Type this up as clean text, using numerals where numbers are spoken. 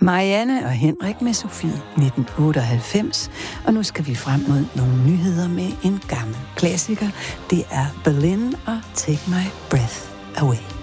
Marianne og Henrik med Sofie 1998, og nu skal vi frem mod nogle nyheder med en gammel klassiker. Det er Berlin og Take My Breath Away.